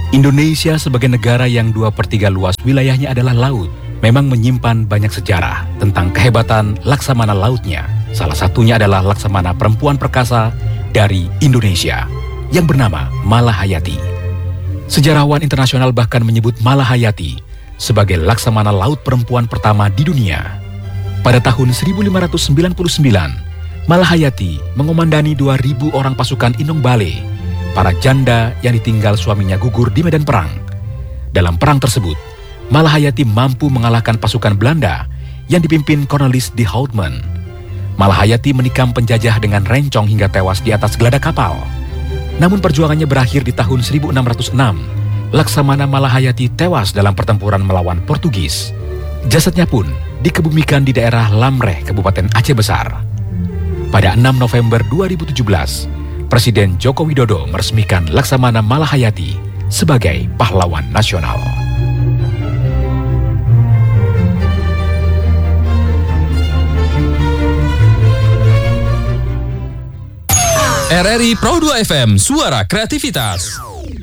Indonesia sebagai negara yang 2/3 luas wilayahnya adalah laut, memang menyimpan banyak sejarah tentang kehebatan laksamana lautnya. Salah satunya adalah laksamana perempuan perkasa dari Indonesia yang bernama Malahayati. Sejarawan internasional bahkan menyebut Malahayati sebagai laksamana laut perempuan pertama di dunia. Pada tahun 1599, Malahayati mengomandani 2.000 orang pasukan Inong Bale, para janda yang ditinggal suaminya gugur di medan perang. Dalam perang tersebut, Malahayati mampu mengalahkan pasukan Belanda yang dipimpin Cornelis de Houtman. Malahayati menikam penjajah dengan rencong hingga tewas di atas geladak kapal. Namun perjuangannya berakhir di tahun 1606. Laksamana Malahayati tewas dalam pertempuran melawan Portugis. Jasadnya pun dikebumikan di daerah Lamreh, Kabupaten Aceh Besar. Pada 6 November 2017, Presiden Joko Widodo meresmikan Laksamana Malahayati sebagai pahlawan nasional. RRI Pro 2 FM, suara kreativitas.